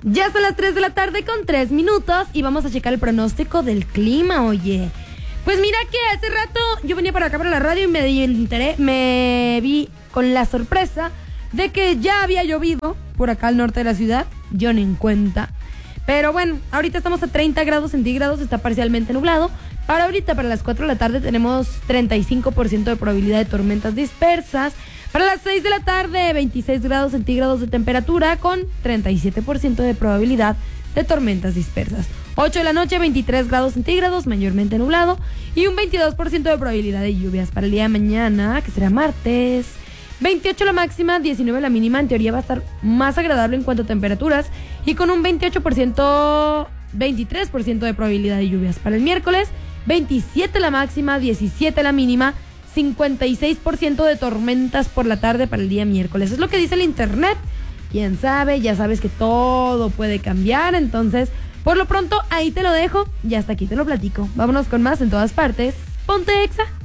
Ya son las 3 de la tarde con 3 minutos y vamos a checar el pronóstico del clima, oye. Pues mira que hace rato yo venía para acá para la radio y me vi con la sorpresa de que ya había llovido por acá al norte de la ciudad. Yo ni en cuenta. Pero bueno, ahorita estamos a 30 grados centígrados, está parcialmente nublado. Para ahorita, para las 4 de la tarde, tenemos 35% de probabilidad de tormentas dispersas. Para las 6 de la tarde, 26 grados centígrados de temperatura con 37% de probabilidad de tormentas dispersas. 8 de la noche, 23 grados centígrados, mayormente nublado. Y un 22% de probabilidad de lluvias. Para el día de mañana, que será martes, 28 la máxima, 19 la mínima. En teoría va a estar más agradable en cuanto a temperaturas. Y con un 23% de probabilidad de lluvias. Para el miércoles, 27 la máxima, 17 la mínima. 56% de tormentas por la tarde para el día miércoles. Es lo que dice el internet. Quién sabe, ya sabes que todo puede cambiar. Entonces, por lo pronto, ahí te lo dejo y hasta aquí te lo platico. Vámonos con más en todas partes. Ponte Exa.